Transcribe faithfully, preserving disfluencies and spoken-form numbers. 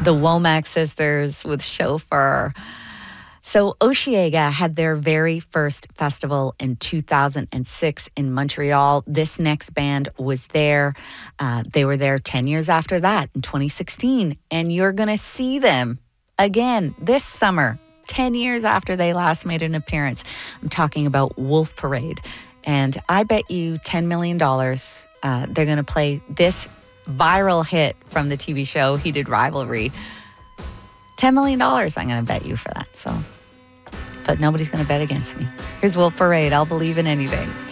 the Womack sisters with Chauffeur. So Osheaga had their very first festival in two thousand six in Montreal. This next band was there. Uh, they were there ten years after that in twenty sixteen. And you're going to see them again this summer, ten years after they last made an appearance. I'm talking about Wolf Parade. And I bet you ten million dollars uh, they're going to play this viral hit from the T V show Heated Rivalry. ten million dollars I'm going to bet you for that. So, but nobody's going to bet against me. Here's Wolf Parade. I'll believe in anything.